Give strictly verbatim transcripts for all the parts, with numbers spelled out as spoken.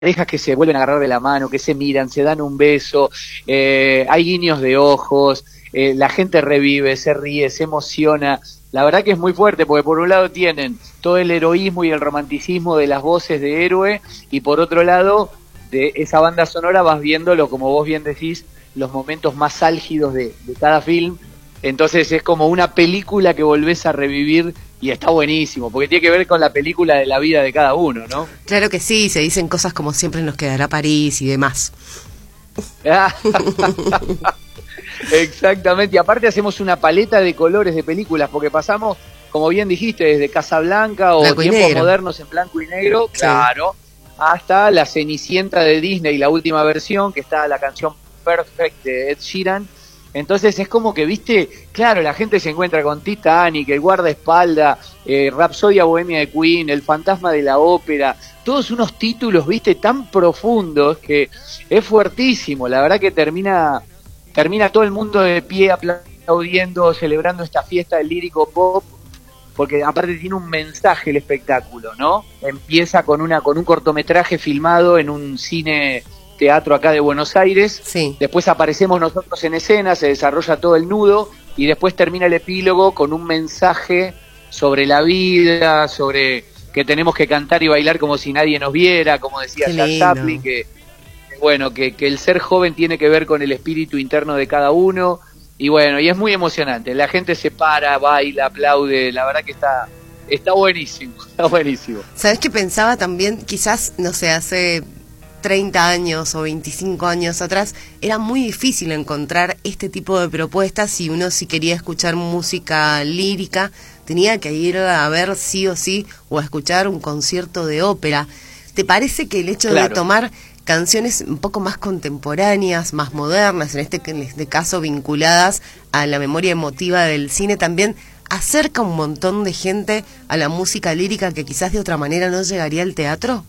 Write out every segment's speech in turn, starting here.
parejas que se vuelven a agarrar de la mano, que se miran, se dan un beso, eh, hay guiños de ojos, eh, la gente revive, se ríe, se emociona. La verdad que es muy fuerte, porque por un lado tienen todo el heroísmo y el romanticismo de las voces de Héroe, y por otro lado, de esa banda sonora vas viéndolo, como vos bien decís, los momentos más álgidos de, de cada film. Entonces es como una película que volvés a revivir y está buenísimo, porque tiene que ver con la película de la vida de cada uno, ¿no? Claro que sí, se dicen cosas como siempre nos quedará París y demás. Exactamente, y aparte hacemos una paleta de colores de películas, porque pasamos, como bien dijiste, desde Casablanca o Blanco y tiempos negro. modernos en blanco y negro, Sí. claro, hasta La Cenicienta de Disney, la última versión, que está la canción Perfect de Ed Sheeran. Entonces es como que, viste, claro, la gente se encuentra con Titanic, el guardaespaldas, eh, Rapsodia Bohemia de Queen, El fantasma de la ópera, todos unos títulos, viste, tan profundos que es fuertísimo. La verdad que termina termina todo el mundo de pie aplaudiendo, celebrando esta fiesta del lírico pop, porque aparte tiene un mensaje el espectáculo, ¿no? Empieza con una con un cortometraje filmado en un cine teatro acá de Buenos Aires, Sí. después aparecemos nosotros en escena, se desarrolla todo el nudo y después termina el epílogo con un mensaje sobre la vida, sobre que tenemos que cantar y bailar como si nadie nos viera, como decía Qué Charles lindo. Chaplin, que, que bueno, que, que el ser joven tiene que ver con el espíritu interno de cada uno, y bueno, y es muy emocionante, la gente se para, baila, aplaude, la verdad que está, está buenísimo, está buenísimo. ¿Sabés qué pensaba también? Quizás, no sé, hace treinta años o veinticinco años atrás era muy difícil encontrar este tipo de propuestas, y uno, si quería escuchar música lírica, tenía que ir a ver sí o sí o a escuchar un concierto de ópera. ¿Te parece que el hecho Claro. de tomar canciones un poco más contemporáneas, más modernas, en este, en este caso vinculadas a la memoria emotiva del cine, también acerca un montón de gente a la música lírica que quizás de otra manera no llegaría al teatro?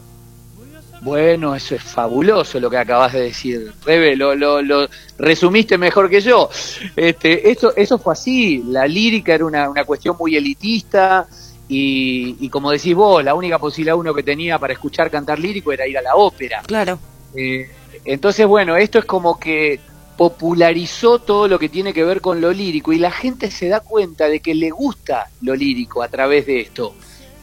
Bueno, eso es fabuloso lo que acabas de decir, Rebe, lo, lo, lo resumiste mejor que yo. Este, eso, eso fue así, la lírica era una, una cuestión muy elitista y, y como decís vos, la única posibilidad uno que tenía para escuchar cantar lírico era ir a la ópera. Claro. Eh, entonces, bueno, esto es como que popularizó todo lo que tiene que ver con lo lírico y la gente se da cuenta de que le gusta lo lírico a través de esto,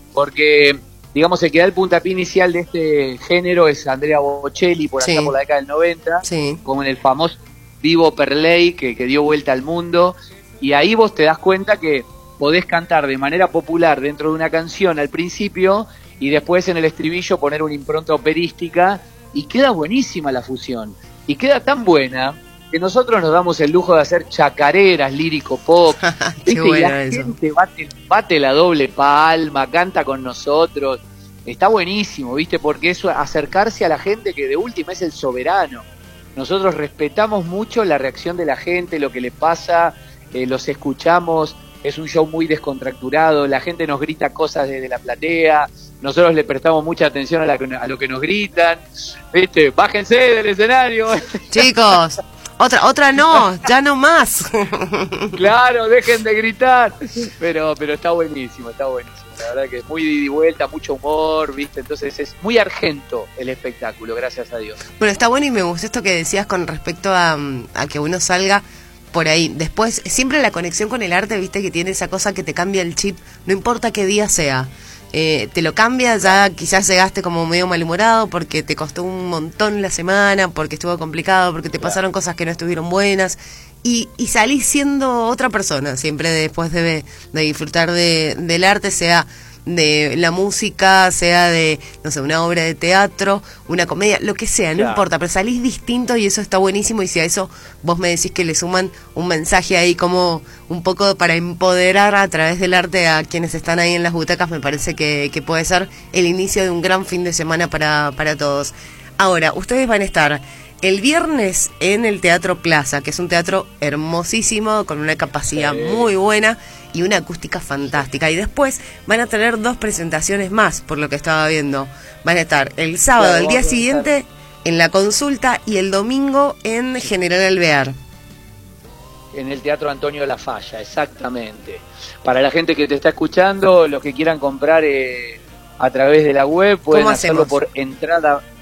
porque digamos, el que da el puntapié inicial de este género es Andrea Bocelli, por allá Sí. por la década del noventa, Sí. como en el famoso Vivo per Lei, que, que dio vuelta al mundo, y ahí vos te das cuenta que podés cantar de manera popular dentro de una canción al principio, y después en el estribillo poner una impronta operística, y queda buenísima la fusión, y queda tan buena que nosotros nos damos el lujo de hacer chacareras, lírico pop, Qué ¿viste? Y bueno la eso. gente bate, bate la doble palma, canta con nosotros, está buenísimo, ¿viste? Porque eso, acercarse a la gente que de última es el soberano. Nosotros respetamos mucho la reacción de la gente, lo que le pasa, eh, los escuchamos, es un show muy descontracturado, la gente nos grita cosas desde la platea, nosotros le prestamos mucha atención a, la, a lo que nos gritan, ¿viste? Bájense del escenario. Chicos, otra otra no, ya no más. Claro, dejen de gritar. Pero pero está buenísimo, está buenísimo. La verdad que es muy de ida y vuelta, mucho humor, ¿viste? Entonces es muy argento el espectáculo, gracias a Dios. Bueno, está bueno, y me gustó esto que decías con respecto a, a que uno salga por ahí. Después, siempre la conexión con el arte, viste, que tiene esa cosa que te cambia el chip, no importa qué día sea. Eh, te lo cambia, ya quizás llegaste como medio malhumorado porque te costó un montón la semana, porque estuvo complicado, porque te pasaron cosas que no estuvieron buenas, y, y salís siendo otra persona, siempre después de, de disfrutar de, del arte, sea de la música, sea de, no sé, una obra de teatro, una comedia, lo que sea, no Claro. importa, pero salís distinto y eso está buenísimo. Y si a eso vos me decís que le suman un mensaje ahí como un poco para empoderar a través del arte a quienes están ahí en las butacas, me parece que, que puede ser el inicio de un gran fin de semana para, para todos. Ahora, ustedes van a estar el viernes en el Teatro Plaza, que es un teatro hermosísimo, con una capacidad Sí. muy buena y una acústica fantástica. Y después van a tener dos presentaciones más, por lo que estaba viendo. Van a estar el sábado, Claro, el día vamos a siguiente, en la Consulta, y el domingo en General Alvear. En el Teatro Antonio La Falla, exactamente. Para la gente que te está escuchando, los que quieran comprar eh, a través de la web, pueden ¿Cómo hacerlo hacemos? por entrada